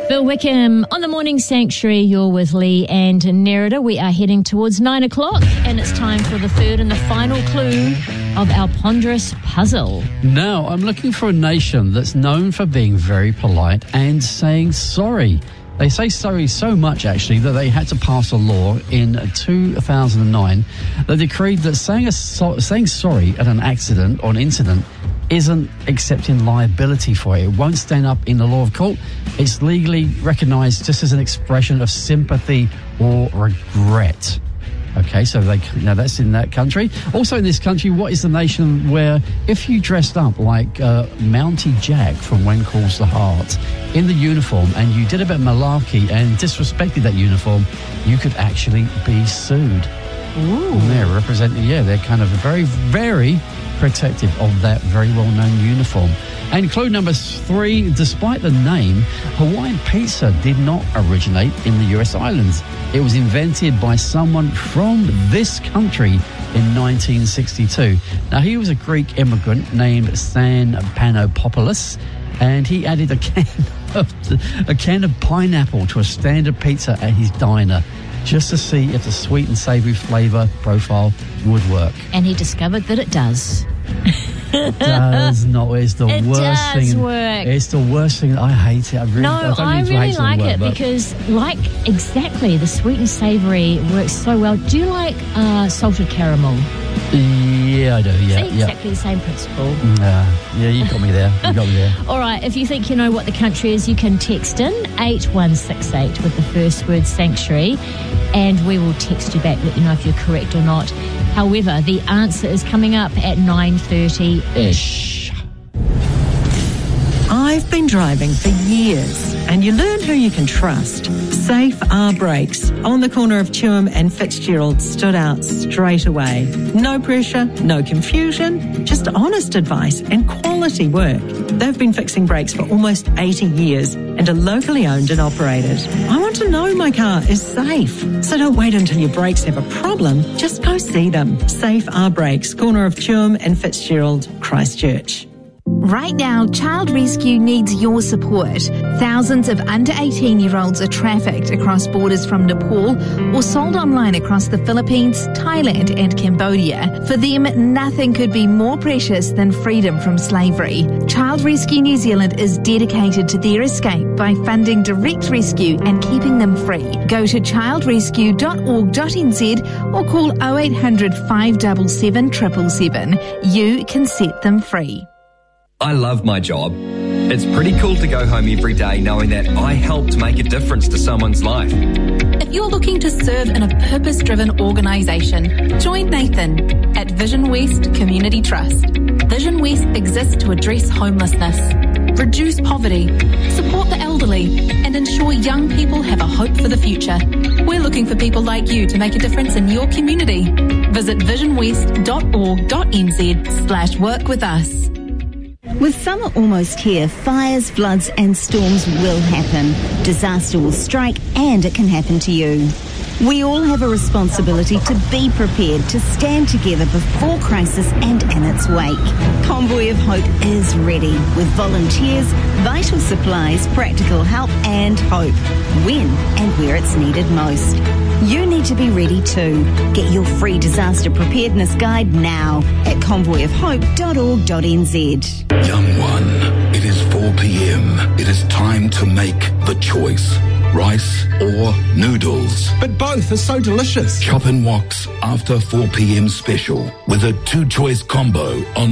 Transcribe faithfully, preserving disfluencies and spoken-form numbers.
Bill Wickham on the Morning Sanctuary. You're with Lee and Nerida. We are heading towards nine o'clock and it's time for the third and the final clue of our ponderous puzzle. Now, I'm looking for a nation that's known for being very polite and saying sorry. They say sorry so much, actually, that they had to pass a law in two thousand nine that decreed that saying, a so- saying sorry at an accident or an incident isn't accepting liability for it. It won't stand up in the law of court. It's legally recognised just as an expression of sympathy or regret. Okay, so they now that's in that country. Also in this country, what is the nation where if you dressed up like uh, Mountie Jack from When Calls the Heart in the uniform and you did a bit of malarkey and disrespected that uniform, you could actually be sued. Ooh. And they're representing, yeah, they're kind of very, very protective of that very well-known uniform. And clue number three, despite the name, Hawaiian pizza did not originate in the U S islands. It was invented by someone from this country in nineteen sixty-two. Now, he was a Greek immigrant named Stan Panopoulos, and he added a can of, a can of pineapple to a standard pizza at his diner, just to see if the sweet and savoury flavour profile would work. And he discovered that it does. It does not. It's the it worst does thing. Work. It's the worst thing. I hate it. I really, no, I, don't I mean to really hate like the word, it but because, like, exactly, the sweet and savoury works so well. Do you like uh, salted caramel? Yeah, I do. Yeah, See, yeah. exactly the same principle. Uh, yeah, you got me there. You got me there. All right, if you think you know what the country is, you can text in eight one six eight with the first word sanctuary, and we will text you back, let you know if you're correct or not. However, the answer is coming up at nine thirty-ish. I've been driving for years, and you learn who you can trust. Safe R Brakes on the corner of Tuam and Fitzgerald stood out straight away. No pressure, no confusion, just honest advice and quality work. They've been fixing brakes for almost eighty years and are locally owned and operated. I want to know my car is safe, so don't wait until your brakes have a problem. Just go see them. Safe R Brakes, corner of Tuam and Fitzgerald, Christchurch. Right now, Child Rescue needs your support. Thousands of under eighteen-year-olds are trafficked across borders from Nepal or sold online across the Philippines, Thailand and Cambodia. For them, nothing could be more precious than freedom from slavery. Child Rescue New Zealand is dedicated to their escape by funding direct rescue and keeping them free. Go to child rescue dot org dot n z or call oh eight hundred, five seven seven, seven seven seven. You can set them free. I love my job. It's pretty cool to go home every day knowing that I helped make a difference to someone's life. If you're looking to serve in a purpose-driven organisation, join Nathan at Vision West Community Trust. Vision West exists to address homelessness, reduce poverty, support the elderly, and ensure young people have a hope for the future. We're looking for people like you to make a difference in your community. Visit vision west dot org dot n z slash work with us. With summer almost here, fires, floods and storms will happen. Disaster will strike and it can happen to you. We all have a responsibility to be prepared, to stand together before crisis and in its wake. Convoy of Hope is ready with volunteers, vital supplies, practical help and hope when and where it's needed most. You need to be ready too. Get your free disaster preparedness guide now at convoy of hope dot org dot n z. Young one, it is four p.m. It is time to make the choice. Rice or noodles. But both are so delicious. Chop and Wok's after four p.m. special with a two-choice combo on